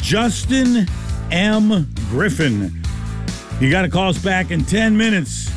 Justin M. Griffin. You got to call us back in 10 minutes.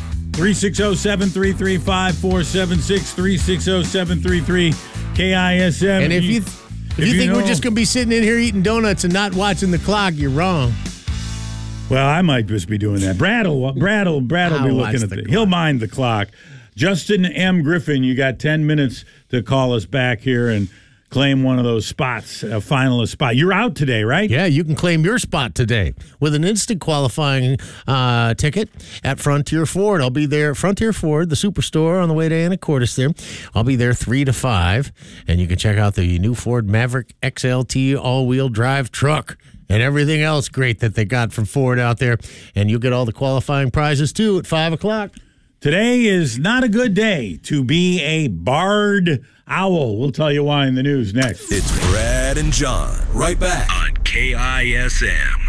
360-733-5476, 360-733-KISM. And if you think we're just going to be sitting in here eating donuts and not watching the clock, you're wrong. Well, I might just be doing that. Brad will be looking at He'll mind the clock. Justin M. Griffin, you got 10 minutes to call us back here and claim one of those spots, a finalist spot. You're out today, right? Yeah, you can claim your spot today with an instant qualifying ticket at Frontier Ford. I'll be there at Frontier Ford, the superstore on the way to Anacortes there. I'll be there 3 to 5, and you can check out the new Ford Maverick XLT all-wheel drive truck and everything else great that they got from Ford out there. And you'll get all the qualifying prizes, too, at 5 o'clock. Today is not a good day to be a barred owl. We'll tell you why in the news next. It's Brad and John, right back on KISM.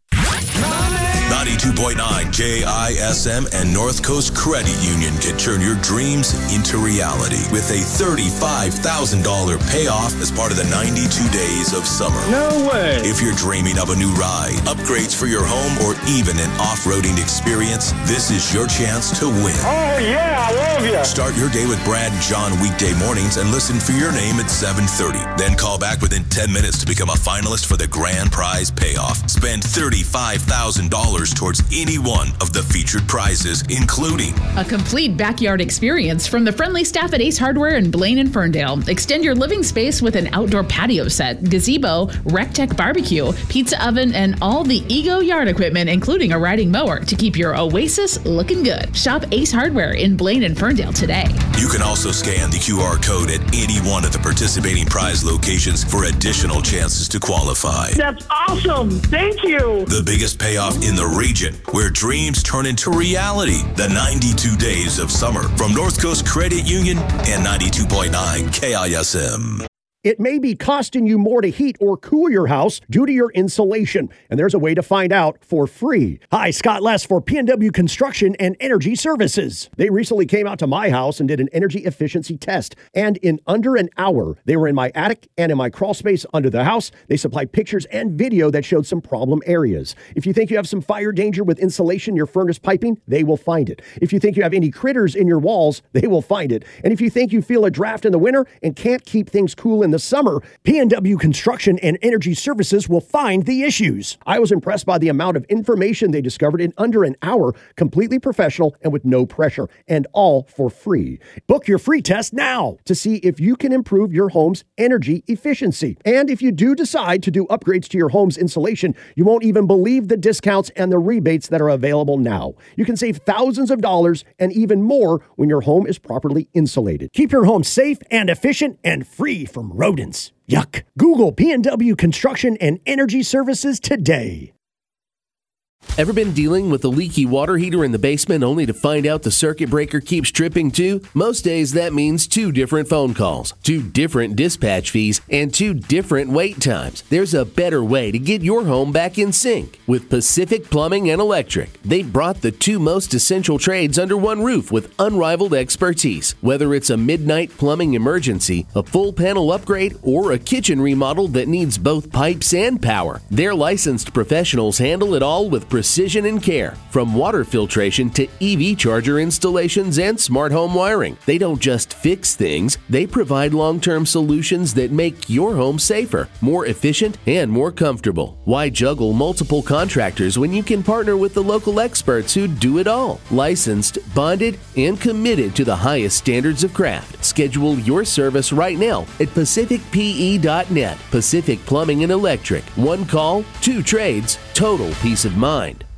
92.9 KISM and North Coast Credit Union can turn your dreams into reality with a $35,000 payoff as part of the 92 days of summer. No way! If you're dreaming of a new ride, upgrades for your home, or even an off-roading experience, this is your chance to win. Oh, yeah, I love you! Start your day with Brad and John weekday mornings and listen for your name at 7:30. Then call back within 10 minutes to become a finalist for the grand prize payoff. Spend $35,000 towards any one of the featured prizes, including a complete backyard experience from the friendly staff at Ace Hardware in Blaine and Ferndale. Extend your living space with an outdoor patio set, gazebo, Rec-Tec barbecue, pizza oven, and all the Ego yard equipment, including a riding mower, to keep your oasis looking good. Shop Ace Hardware in Blaine and Ferndale today. You can also scan the QR code at any one of the participating prize locations for additional chances to qualify. That's awesome! Thank you! The biggest payoff in the region, where dreams turn into reality. The 92 days of summer from North Coast Credit Union and 92.9 KISM. It may be costing you more to heat or cool your house due to your insulation, and there's a way to find out for free. Hi, Scott Less for PNW Construction and Energy Services. They recently came out to my house and did an energy efficiency test, and in under an hour, they were in my attic and in my crawl space under the house. They supplied pictures and video that showed some problem areas. If you think you have some fire danger with insulation in your furnace piping, they will find it. If you think you have any critters in your walls, they will find it. And if you think you feel a draft in the winter and can't keep things cool in the summer, PNW Construction and Energy Services will find the issues. I was impressed by the amount of information they discovered in under an hour, completely professional and with no pressure, and all for free. Book your free test now to see if you can improve your home's energy efficiency. And if you do decide to do upgrades to your home's insulation, you won't even believe the discounts and the rebates that are available now. You can save thousands of dollars and even more when your home is properly insulated. Keep your home safe and efficient and free from rodents. Yuck. Google PNW Construction and Energy Services today. Ever been dealing with a leaky water heater in the basement only to find out the circuit breaker keeps tripping too? Most days that means 2 different phone calls, 2 different dispatch fees, and 2 different wait times. There's a better way to get your home back in sync. With Pacific Plumbing and Electric, they've brought the 2 most essential trades under one roof with unrivaled expertise. Whether it's a midnight plumbing emergency, a full panel upgrade, or a kitchen remodel that needs both pipes and power, their licensed professionals handle it all with precision and care. From water filtration to EV charger installations and smart home wiring. They don't just fix things, they provide long-term solutions that make your home safer, more efficient, and more comfortable. Why juggle multiple contractors when you can partner with the local experts who do it all? Licensed, bonded, and committed to the highest standards of craft. Schedule your service right now at pacificpe.net. Pacific Plumbing and Electric. 1 call, 2 trades, total peace of mind.